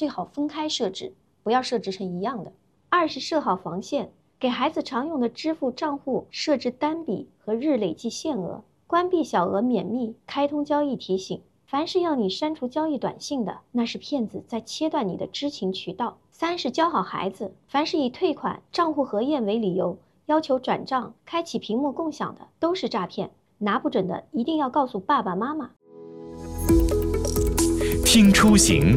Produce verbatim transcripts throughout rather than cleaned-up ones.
最好分开设置，不要设置成一样的。二是设好防线，给孩子常用的支付账户设置单笔和日累计限额，关闭小额免密、开通交易提醒。凡是要你删除交易短信的，那是骗子在切断你的知情渠道。三是教好孩子，凡是以退款、账户核验为理由要求转账、开启屏幕共享的，都是诈骗。拿不准的一定要告诉爸爸妈妈。 听出行。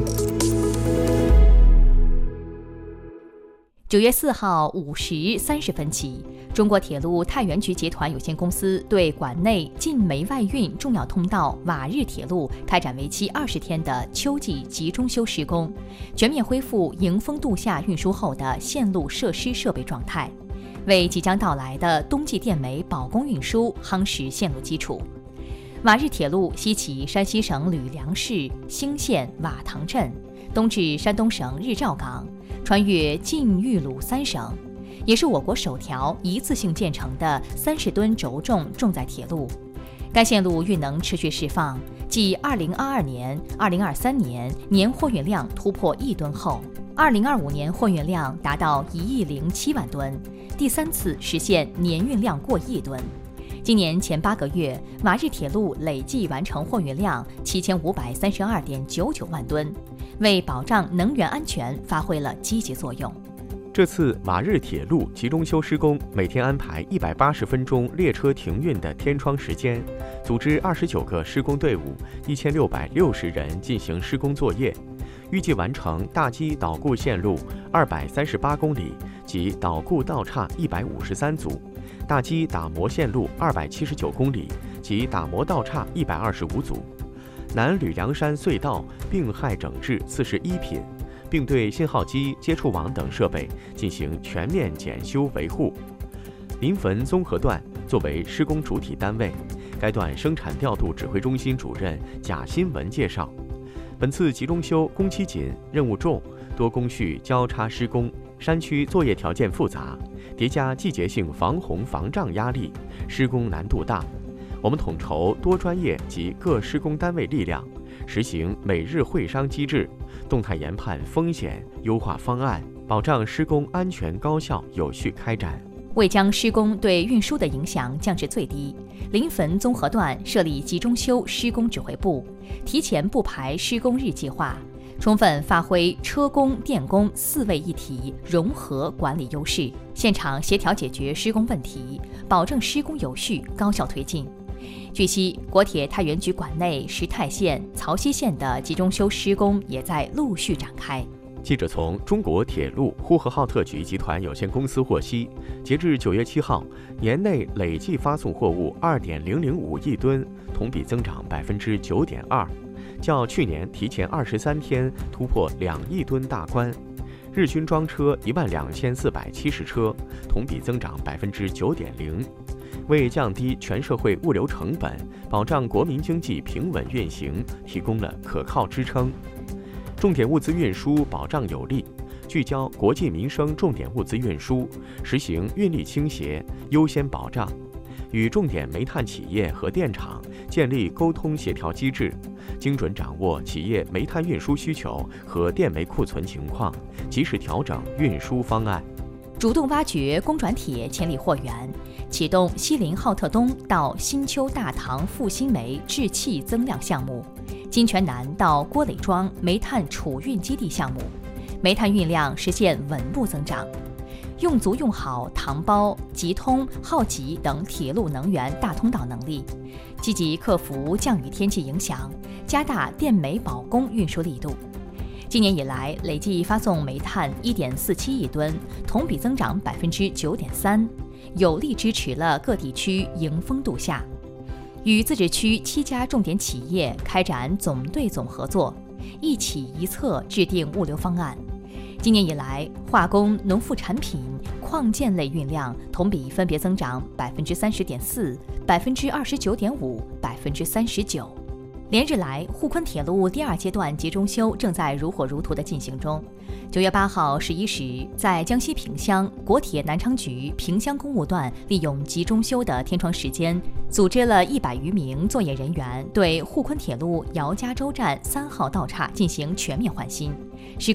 九月四号五时三十分起，中国铁路太原局集团有限公司对管内晋煤外运重要通道瓦日铁路开展为期二十天的秋季集中修施工，全面恢复迎风渡夏运输后的线路设施设备状态，为即将到来的冬季电煤保供运输夯实线路基础。瓦日铁路西起山西省吕梁市兴县瓦塘镇，东至山东省日照港，穿越晋豫鲁三省，也是我国首条一次性建成的三十吨轴重重载铁路。该线路运能持续释放，继二零二二年、二零二三年年货运量突破一吨后，二零二五年货运量达到一亿零七万吨，第三次实现年运量过亿吨。今年前八个月，瓦日铁路累计完成货运量七千五百三十二点九九万吨，为保障能源安全发挥了积极作用。 这次瓦日铁路集中修施工，每天安排一百八十分钟列车停运的天窗时间，组织二十九个施工队伍，一千六百六十人进行施工作业，预计完成大基导固线路二百三十八公里及导固道岔一百五十三组，大基打磨线路二百七十九公里及打磨道岔一百二十五组，南吕梁山隧道病害整治四十一品，并对信号机、接触网等设备进行全面检修维护。临汾综合段作为施工主体单位，该段生产调度指挥中心主任贾新文介绍，本次集中修工期紧、任务重，多工序交叉施工，山区作业条件复杂，叠加季节性防洪防涨压力，施工难度大。我们统筹多专业及各施工单位力量，实行每日会商机制，动态研判风险，优化方案，保障施工安全高效有序开展。 为将施工对运输的影响降至最低，临汾综合段设立集中修施工指挥部，提前布排施工日计划，充分发挥车工、电工四位一体融合管理优势，现场协调解决施工问题，保证施工有序高效推进。据悉，国铁太原局管内石太县、曹溪县的集中修施工也在陆续展开。 记者从中国铁路呼和浩特局集团有限公司获悉，截至九月七号，年内累计发送货物二点零零五亿吨，同比增长百分之九点二，较去年提前二十三天突破两亿吨大关。日均装车一万两千四百七十车，同比增长百分之九点零。为降低全社会物流成本，保障国民经济平稳运行，提供了可靠支撑。重点物资运输保障有力，聚焦国计民生重点物资运输，实行运力倾斜优先保障，与重点煤炭企业和电厂建立沟通协调机制，精准掌握企业煤炭运输需求和电煤库存情况，及时调整运输方案。 主动挖掘供转铁潜力货源，启动西临浩特东到新丘大塘复兴煤制气增量项目，金泉南到郭磊庄煤炭储运基地项目，煤炭运量实现稳步增长。用足用好塘包、吉通、浩吉等铁路能源大通道能力，积极克服降雨天气影响，加大电煤保供运输力度。今年以来，累计发送煤炭一点四七亿吨，同比增长百分之九点三，有力支持了各地区迎风渡夏。与自治区七家重点企业开展总对总合作，一企一策制定物流方案。今年以来，化工、农副产品、矿建类运量同比分别增长百分之三十点四、百分之二十九点五、百分之三十九。连日来，沪昆铁路第二阶段集中修正在如火如荼地进行中。九月八号十一时，在江西萍乡，国铁南昌局萍乡公务段利用集中修的天窗时间，组织了一百余名作业人员对沪昆铁路姚家洲站三号道岔进行全面换新。施